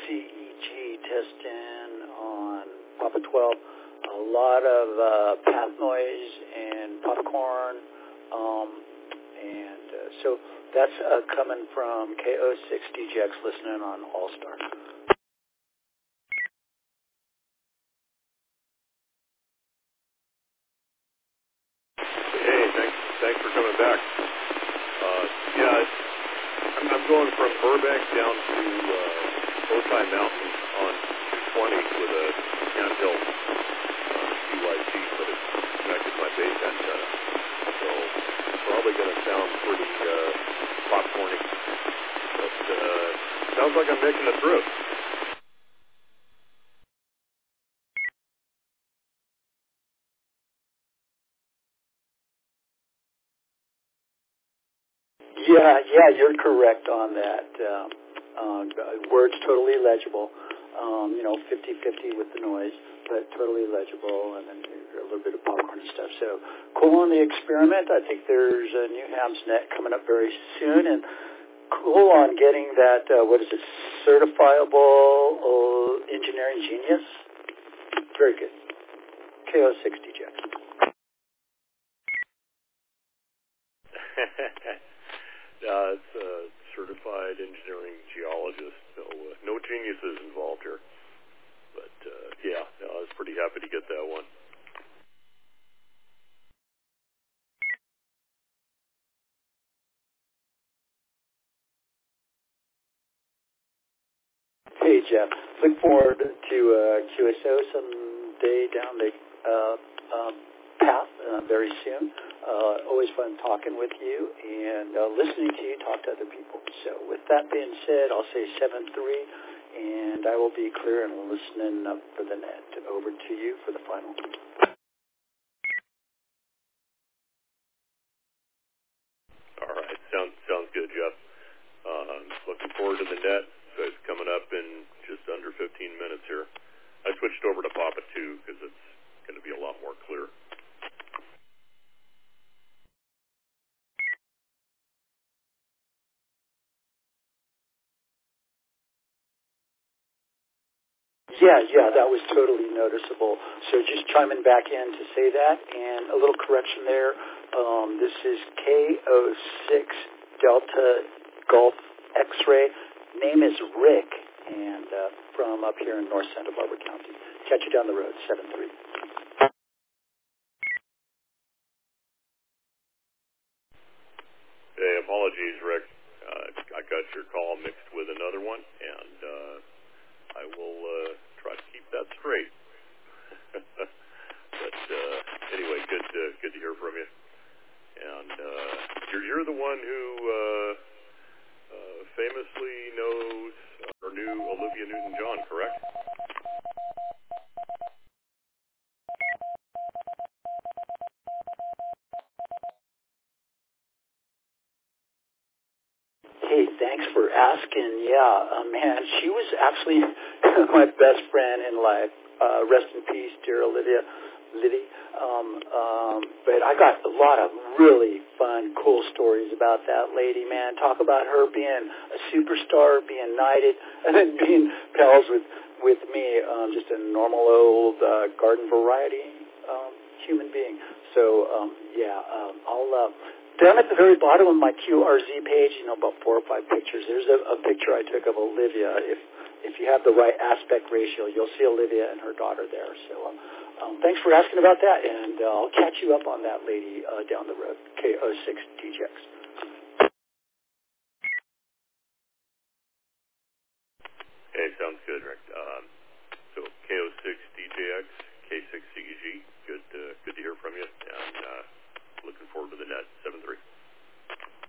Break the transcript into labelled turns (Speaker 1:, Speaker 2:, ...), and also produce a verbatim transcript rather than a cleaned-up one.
Speaker 1: E G testing on Papa twelve. A lot of uh, path noise and popcorn. Um, and uh, so that's uh, coming from K O six D J X listening on All-Star.
Speaker 2: Hey, thanks, thanks for coming back. Uh, yeah, I'm, I'm going from Burbank down to uh, Ojai Mountain on two twenty with a handheld uh, C Y T, but it's connected to my bass antenna. So it's probably going to sound pretty uh, popcorny, but uh, sounds like I'm making it through.
Speaker 1: Yeah, yeah, you're correct on that. Um, uh, words totally legible. Um, you know, fifty-fifty with the noise, but totally legible, and then a little bit of popcorn and stuff. So cool on the experiment. I think there's a new Hamsnet coming up very soon, and cool on getting that, uh, what is it, certifiable uh, engineering genius. Very good. K O six D J.
Speaker 2: Uh, it's a certified engineering geologist, so uh, no geniuses involved here. But, uh, yeah, I was pretty happy to get that one.
Speaker 1: Hey, Jeff. Look forward to uh, Q S O someday down the uh, um, path uh, very soon. Uh, always fun talking with you and uh, listening to you talk to other people. So with that being said, I'll say seven three, and I will be clear and listening up for the net. Over to you for the final.
Speaker 2: All right, sounds sounds good, Jeff. Uh, looking forward to the net. So it's coming up in just under fifteen minutes here. I switched over to Papa two because it's going to be a lot more clear.
Speaker 1: Yeah, yeah, that was totally noticeable. So just chiming back in to say that, and a little correction there. Um, this is K O six Delta Golf X-Ray. Name is Rick, and uh, from up here in North Santa Barbara County. Catch you down the road, seven three.
Speaker 2: Hey, apologies, Rick. Uh, I got your call mixed with another one, and uh, I will uh, try to keep that straight. But uh, anyway, good to, good to hear from you. And uh, you're, you're the one who uh, uh, famously knows or knew Olivia Newton-John, correct?
Speaker 1: Hey, thanks for asking. Yeah, uh, man, she was actually my best friend in life. Uh, rest in peace, dear Olivia, Liddy. Um, um, but I got a lot of really fun, cool stories about that lady, man. Talk about her being a superstar, being knighted, and then being pals with, with me, um, just a normal old uh, garden variety um, human being. So, um, yeah, um, I'll... Uh, Down at the very bottom of my Q R Z page, you know, about four or five pictures, there's a, a picture I took of Olivia. If if you have the right aspect ratio, you'll see Olivia and her daughter there. So um, um, thanks for asking about that, and uh, I'll catch you up on that lady uh, down the road, K O six D J X.
Speaker 2: Hey, sounds good, Rick.